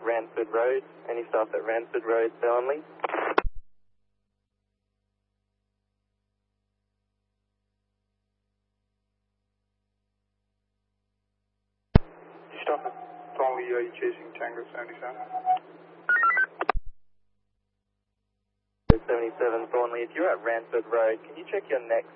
Ranford Road. Any staff at Ranford Road, Thornley? You stop at Thornley, are you chasing Tango 77? 77 Thornley, if you're at Ranford Road, can you check your next